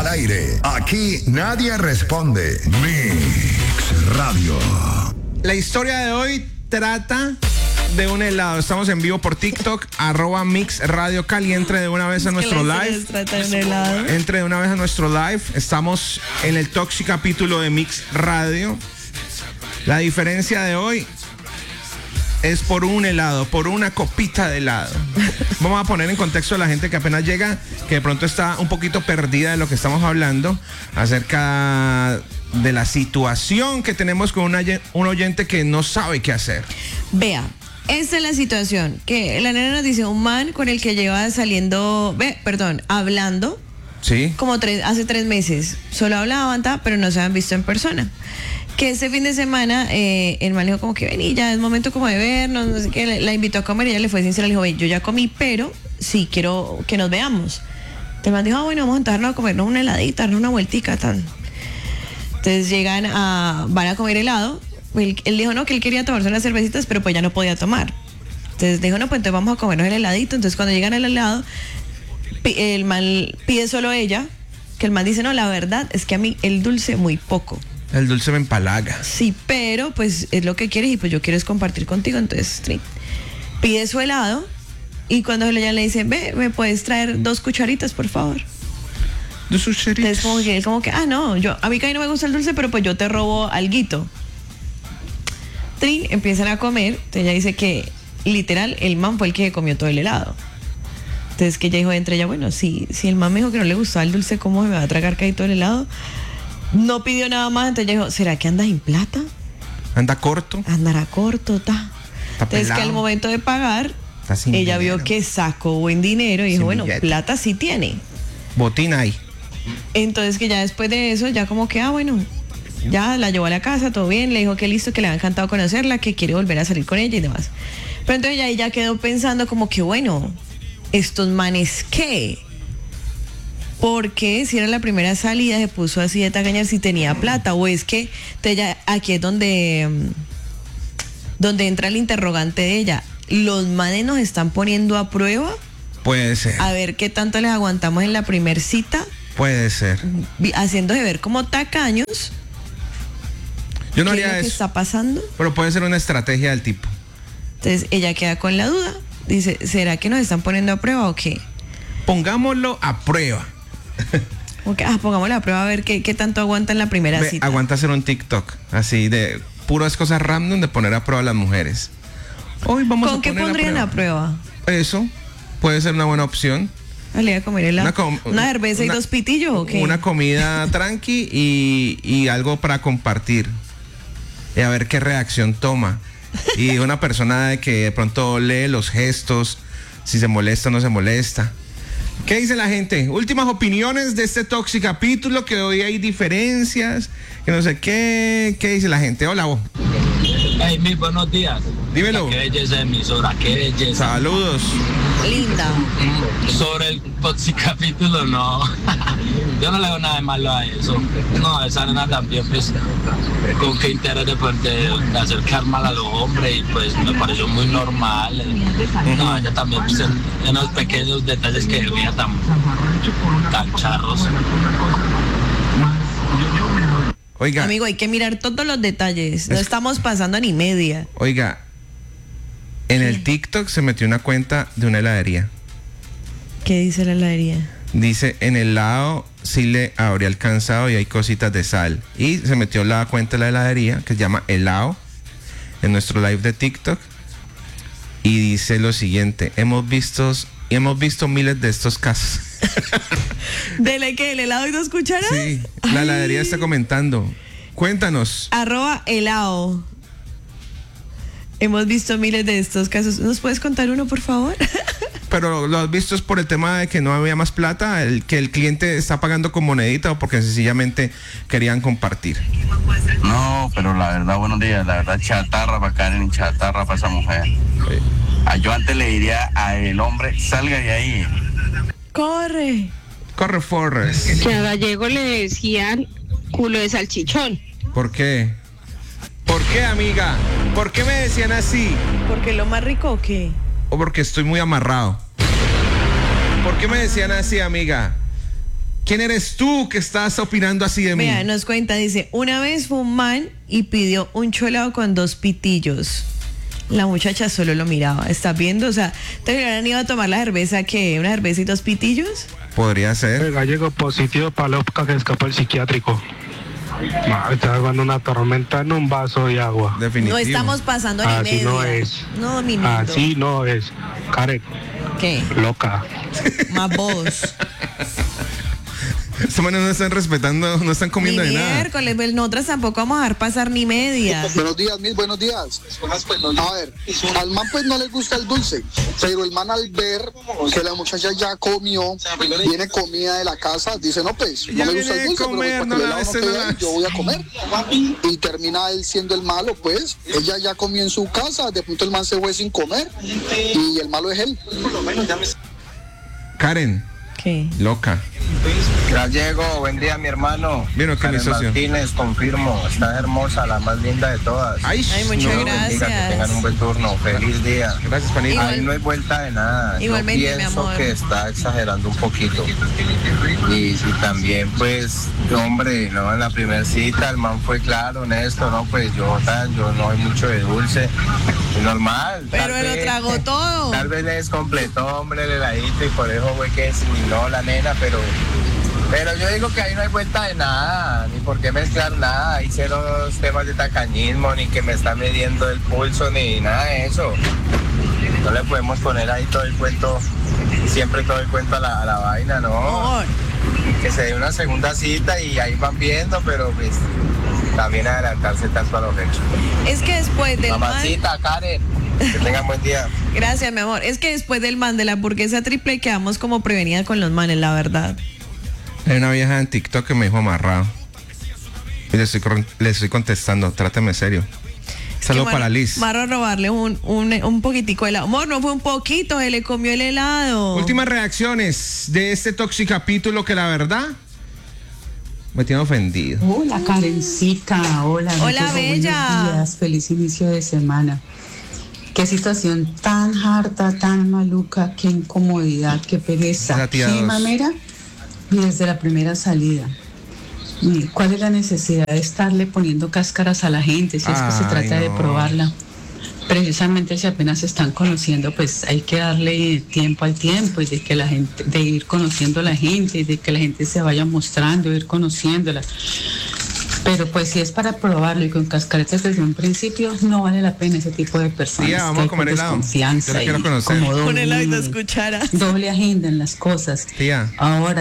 al aire. Aquí nadie responde. Mix Radio. La historia de hoy trata de un helado. Estamos en vivo por TikTok, @Mix Radio Cali. Entre de una vez a nuestro live. Entre de una vez a nuestro live. Estamos en el Toxic capítulo de Mix Radio. La diferencia de hoy es por un helado, por una copita de helado. Vamos a poner en contexto a la gente que apenas llega, que de pronto está un poquito perdida de lo que estamos hablando, acerca de la situación que tenemos con un oyente que no sabe qué hacer. Vea, esta es la situación, que la nena nos dice un man con el que lleva hablando. Sí. Como hace 3 meses. Solo hablaban, pero no se habían visto en persona. Que ese fin de semana el man le dijo como que vení, ya es momento como de vernos, no sé qué, la invitó a comer y ella le fue sincera, le dijo, yo ya comí, pero sí quiero que nos veamos. El man dijo, bueno, vamos a sentarnos a comernos una heladita, darnos una vueltica, tal. Entonces van a comer helado. Él dijo no, que él quería tomarse unas cervecitas, pero pues ya no podía tomar. Entonces dijo, no, pues entonces vamos a comernos el heladito. Entonces cuando llegan al helado, el man pide solo ella, que el man dice, no, la verdad es que a mí el dulce muy poco. El dulce me empalaga. Sí, pero pues es lo que quieres y pues yo quiero es compartir contigo. Entonces pide su helado y cuando ella le dice, ¿me puedes traer 2 cucharitas, por favor? 2 cucharitas. Entonces como que, no, a mí que no me gusta el dulce, pero pues yo te robo alguito. Empiezan a comer. Entonces ella dice que literal el man fue el que comió todo el helado. Entonces que ella dijo entre ella, bueno, si el man me dijo que no le gustaba el dulce, ¿cómo me va a tragar casi todo el helado? No pidió nada más. Entonces ella dijo, ¿será que andas sin plata? Anda corto. Andará corto, Entonces que al momento de pagar, ella vio que sacó buen dinero y dijo, bueno, billete. Plata sí tiene. Botín hay. Entonces que ya después de eso, ya como que, bueno, ya la llevó a la casa, todo bien, le dijo que listo, que le había encantado conocerla, que quiere volver a salir con ella y demás. Pero entonces ella quedó pensando como que, bueno, ¿estos manes qué? Porque si era la primera salida se puso así de tacañar si tenía plata, o es que ella, aquí es donde entra el interrogante de ella. ¿Los manes nos están poniendo a prueba? Puede ser. A ver qué tanto les aguantamos en la primer cita. Puede ser. Haciéndose ver como tacaños. Yo no haría eso. ¿Qué está pasando? Pero puede ser una estrategia del tipo. Entonces ella queda con la duda. Dice, ¿será que nos están poniendo a prueba o qué? Pongámoslo a prueba. Okay, pongámoslo a prueba a ver qué tanto aguanta en la primera cita. Aguanta hacer un TikTok así de puras cosas random de poner a prueba a las mujeres. Hoy vamos ¿Con a qué poner pondrían a prueba? Eso puede ser una buena opción. ¿Le a comer una cerveza y 2 pitillos o qué? Una comida tranqui y algo para compartir. Y a ver qué reacción toma. Y una persona que de pronto lee los gestos, si se molesta o no se molesta. ¿Qué dice la gente? Últimas opiniones de este Toxic capítulo, que hoy hay diferencias, que no sé qué. ¿Qué dice la gente? Hola, vos. Hey, Mil, buenos días. Dímelo. Qué belleza de emisora, qué belleza. Saludos. Linda. Sobre el Toxic capítulo, no. Yo no le veo nada de malo a eso. No, esa nena también, pues, con qué interés de acercar mal a los hombres, y pues me pareció muy normal. No, ella también, pues, en los pequeños detalles que veía tan charros. Oiga. Amigo, hay que mirar todos los detalles. No estamos pasando ni media. Oiga, en el TikTok se metió una cuenta de una heladería. ¿Qué dice la heladería? Dice, en el lado sí le habría alcanzado y hay cositas de sal. Y se metió la cuenta de la heladería, que se llama Helado, en nuestro live de TikTok. Y dice lo siguiente: hemos visto miles de estos casos. ¿Dele qué? ¿El helado y 2 cucharas? Sí, la heladería está comentando. Cuéntanos. @helado. Hemos visto miles de estos casos. ¿Nos puedes contar uno, por favor? Pero lo has visto es por el tema de que no había más plata, que el cliente está pagando con monedita, o porque sencillamente querían compartir. No, pero la verdad, buenos días, la verdad, chatarra para Karen y chatarra para esa mujer. Sí. Yo antes le diría al hombre, salga de ahí. Corre. Corre, Forrest. Que a Gallego le decían culo de salchichón. ¿Por qué? ¿Por qué, amiga? ¿Por qué me decían así? ¿Porque lo más rico o qué? ¿O porque estoy muy amarrado? ¿Por qué me decían así, amiga? ¿Quién eres tú que estás opinando así de mí? Mira, nos cuenta, dice, una vez fue un man y pidió un cholado con 2 pitillos. La muchacha solo lo miraba. ¿Estás viendo? O sea, ¿te hubieran ido a tomar la cerveza que una cerveza y 2 pitillos? Podría ser. El gallego positivo para Lopca que escapó el psiquiátrico. Está jugando una tormenta en un vaso de agua. Definitivo. No estamos pasando ni Así media. no es. No, mi lindo. Así no es. Karen, ¿Qué? loca. Más vos. Estos manes no están respetando, no están comiendo Ni de nada. miércoles, pues nosotras tampoco vamos a dejar pasar ni media. Buenos días, buenos días. A ver, al man pues no le gusta el dulce, pero el man al ver que la muchacha ya comió, viene comida de la casa, dice, no pues, Ya no me gusta viene el dulce, de comer, pero no pues, la porque el helado no ese no queda la- ahí, yo voy a comer. Y termina él siendo el malo, pues, ella ya comió en su casa, de pronto el man se fue sin comer, y el malo es él. Karen, ¿Qué? loca. Gallego, buen día, mi hermano. Vieron que mi Karen socio. Martínez, confirmo, está hermosa, la más linda de todas. Ay, Ay, muchas Dios bendiga, que gracias. tengan un buen turno, feliz día. Gracias, panita. Igual- Ahí no hay vuelta de nada. Igualmente, Yo mi pienso amor. que está exagerando un poquito. Y también, pues, hombre, no, en la primera cita el man fue claro, honesto, no, pues yo no hay mucho de dulce. Es normal. Pero tal él lo vez- tragó todo. Tal vez les completó, hombre, el heladito y por eso fue que no la nena, pero yo digo que ahí no hay vuelta de nada, ni por qué mezclar nada, hay cero temas de tacañismo, ni que me está midiendo el pulso, ni nada de eso. No le podemos poner ahí todo el cuento, siempre todo el cuento a la vaina, ¿no? Amor, Que se dé una segunda cita y ahí van viendo, pero pues también adelantarse tanto a los hechos. es que después del man... Mamacita, Karen, que tengan buen día. Gracias, mi amor. Es que después del man de la hamburguesa triple quedamos como prevenida con los manes, la verdad. Hay una vieja en TikTok que me dijo amarrado. Y le estoy contestando, tráteme serio. Saludos para Liz. Marro robarle un poquitico de helado. Amor, no fue un poquito, se le comió el helado. Últimas reacciones de este capítulo que la verdad me tiene ofendido. Hola Karencita, hola. Hola, Nico, bella. Buenos días, feliz inicio de semana. Qué situación tan harta, tan maluca, qué incomodidad, qué pereza, La tía qué dos. mamera. Y desde la primera salida. ¿Cuál es la necesidad de estarle poniendo cáscaras a la gente si es que se Ay, trata de no. probarla? Precisamente si apenas se están conociendo, pues hay que darle tiempo al tiempo y de que la gente, de ir conociendo a la gente y de que la gente se vaya mostrando, ir conociéndola. Pero pues si es para probarlo y con cascaretas desde un principio, no vale la pena ese tipo de personas. Tía, vamos que a hay comer con helado. desconfianza Yo la quiero y conocer. como Con helado y 2 doble, cucharas. doble agenda en las cosas. Tía. Ahora